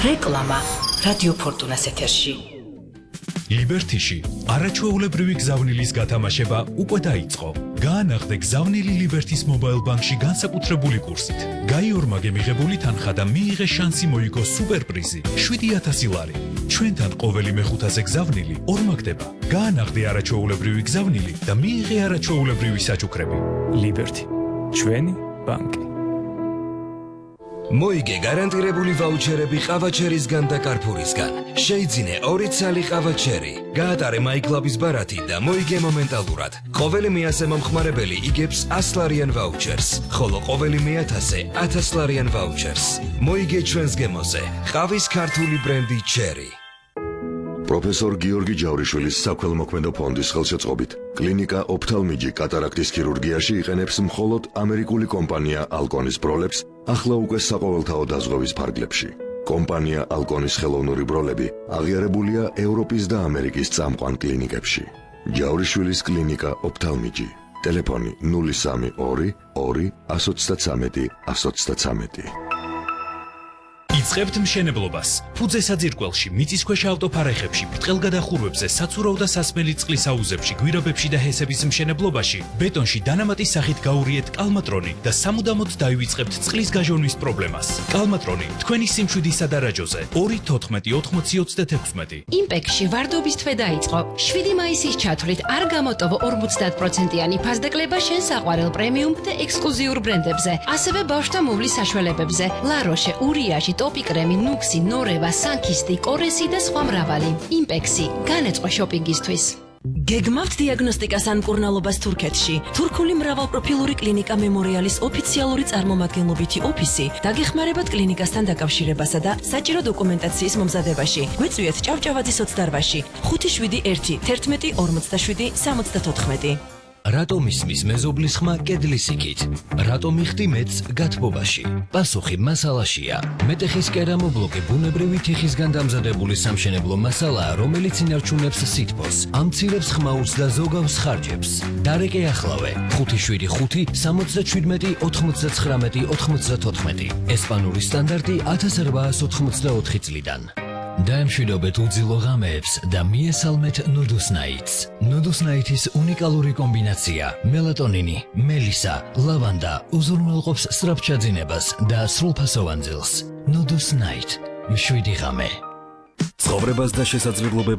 რეკლამა რადიო ფორტუნას ეთერში. ლიბერტიში არაჩვეულებრივი გზავნილის გათამაშება უკვე დაიწყო. გაანახდე გზავნილი ლიბერტის მობაილ ბანკში განსაკუთრებული კურსით. გაიორმაგე მიღებული თანხა და მიიღე შანსი მოიგო სუპერპრიზი 7000 ლარი. ჩვენთან ყოველი მეხუთაზე გზავნილი ორმაგდება. გაანახდე არაჩვეულებრივი გზავნილი და მიიღე არაჩვეულებრივი საჩუქრები. ლიბერტი, ჩვენი ბანკი. მოიგე გარანტირებული ვაუჩერები ყავაჩერისგან და კარფურისგან. შეიძინე 2 ცალი ყავაჩერი. გაატარე MyClub-ის ბარათი და მოიგე მომენტალურად. ყოველი 100 მომხმარებელი იგებს 100 ლარიან ვაუჩერს, ხოლო ყოველი 1000-ზე 1000 ლარიან ვაუჩერს. მოიგე ჩვენს გემოზე. ყავის ქართული ბრენდი ჩერი. პროფესორ გიორგი ჯავრიშვილის საქველმოქმედო ფონდის ხელშეწყობით კლინიკა ოფთალმიჯი კატარაქტის ქირურგიაში იყენებს მხოლოდ ამერიკული კომპანია ალკონის ბროლებს ახლა უკვე საყოველთაო დაზღვევის ფარგლებში. კომპანია ალკონის ხელოვნური ბროლები აღიარებულია ევროპის და ამერიკის წამყვან კლინიკებში. ჯავრიშვილის კლინიკა ოფთალმიჯი. ტელეფონი 032 2 133 133. იწყებთ მშენებლობას. ფუძე საძირკველში, მიწისქვეშა ავტოფარეხებში, ბრტყელგადახურვებზე, საცურაო და სასმელი წყლის აუზებში, გვირაბებში და ჰესების მშენებლობაში, ბეტონში დანამატის სახით გაურიეთ კალმატრონი და სამუდამოდ დაივიწყებთ წყლის გაჟონვის პრობლემას. კალმატრონი თქვენი სიმშვიდისა და რაჯოზე 2-14-20-36. იმპექსში ვარდობის თვე დაიწყო. 7 მაისის ჩათვლით არ გამოტოვო 50%-იანი ფასდაკლება შენ საყვარელ პრემიუმ და ექსკლუზიურ ბრენდებზე, ასევე ბავშვთა მოვლის საშუალებებზე. ლაროშე, ურიაში, ტოპი კრემი, ნუქსი, ნორევა, სანქისტი, კორესი და სხვა მრავალი. იმპექსი, განეწყო შოპინგისთვის. გეგმავთ დიაგნოსტიკას ან მკურნალობას თურქეთში. თურქული მრავალპროფილური კლინიკა მემორიალის ოფიციალური წარმომადგენლობითი ოფისი დაგეხმარებათ კლინიკასთან დაკავშირებასა და საჭირო დოკუმენტაციის მომზადებაში. გვეწვიეთ ჭავჭავაძის 28-ში 571 11 47 74. რატომ ისმის მეზობლის ხმა კედლის იქით? რატომ იხდი მეც გათბობაში? პასუხი მასალაშია. მეტეხის კერამობლოკი ბუნებრივი თიხისგან დამზადებული სამშენებლო მასალაა, რომელიც ინარჩუნებს სითბოს, ამცირებს ხმაურს და ზოგავს ხარჯებს. დარეკე ახლავე 575 77 99 94. ესპანური სტანდარტი 1884 წლიდან. დაემშვიდობეთ უძილო ღამეებს და მიესალმეთ ნუდუსნაიტს. ნუდუსნაიტის უნიკალური კომბინაცია მელატონინი, მელისა, ლავანდა უზრუნველყოფს სწრაფჩაძინებას და სრულფასოვან ძილს. ნუდუსნაიტ. მშვიდი ღამე. ცხოვრებას და შესაძლებლობებს